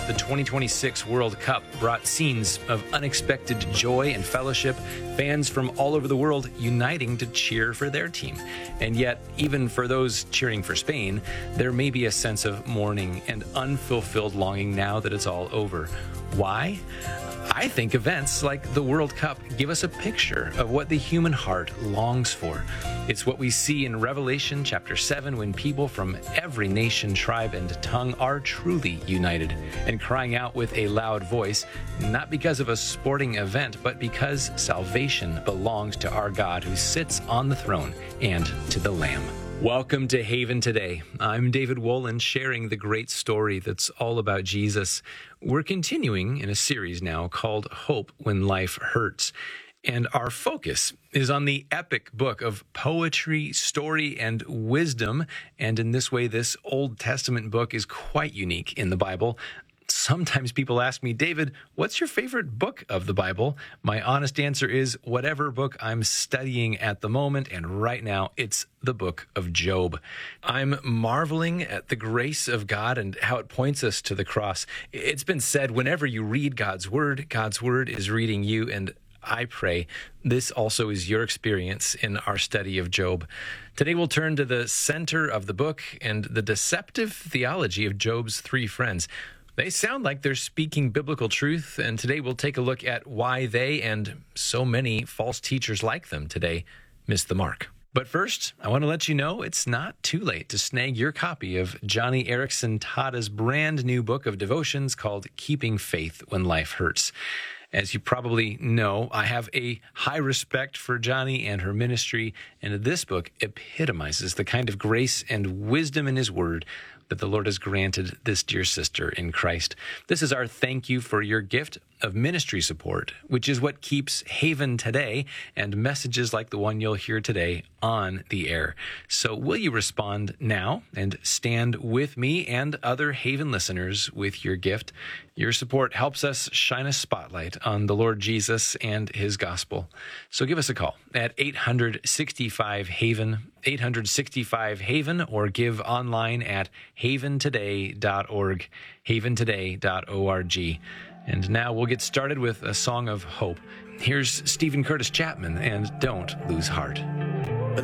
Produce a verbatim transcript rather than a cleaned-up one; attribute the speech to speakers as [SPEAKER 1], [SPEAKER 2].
[SPEAKER 1] The twenty twenty-six World Cup brought scenes of unexpected joy and fellowship, fans from all over the world uniting to cheer for their team. And yet, even for those cheering for Spain, there may be a sense of mourning and unfulfilled longing now that it's all over. Why? I think events like the World Cup give us a picture of what the human heart longs for. It's what we see in Revelation chapter seven when people from every nation, tribe, and tongue are truly united and crying out with a loud voice, not because of a sporting event, but because salvation belongs to our God who sits on the throne and to the Lamb. Welcome to Haven Today. I'm David Wolin, sharing the great story that's all about Jesus. We're continuing in a series now called Hope When Life Hurts. And our focus is on the epic book of poetry, story, and wisdom. And in this way, this Old Testament book is quite unique in the Bible. Sometimes people ask me, David, what's your favorite book of the Bible? My honest answer is whatever book I'm studying at the moment, and right now it's the book of Job. I'm marveling at the grace of God and how it points us to the cross. It's been said whenever you read God's word, God's word is reading you, and I pray this also is your experience in our study of Job. Today we'll turn to the center of the book and the deceptive theology of Job's three friends. They sound like they're speaking biblical truth, and today we'll take a look at why they and so many false teachers like them today miss the mark. But first, I want to let you know it's not too late to snag your copy of Johnny Erickson Tada's brand new book of devotions called Keeping Faith When Life Hurts. As you probably know, I have a high respect for Johnny and her ministry, and this book epitomizes the kind of grace and wisdom in his word that the Lord has granted this dear sister in Christ. This is our thank you for your gift of ministry support, which is what keeps Haven Today and messages like the one you'll hear today on the air. So will you respond now and stand with me and other Haven listeners with your gift? Your support helps us shine a spotlight on the Lord Jesus and his gospel. So give us a call at eight hundred sixty-five Haven, eight hundred sixty-five Haven, or give online at haven today dot org, haven today dot org. And now we'll get started with a song of hope. Here's Stephen Curtis Chapman and Don't Lose Heart.